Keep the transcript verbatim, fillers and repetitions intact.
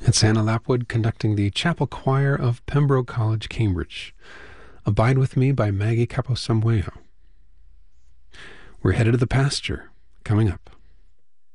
It's Anna Lapwood conducting the chapel choir of Pembroke College, Cambridge. Abide with Me by Maggie Caposambuejo. We're headed to the pasture, coming up.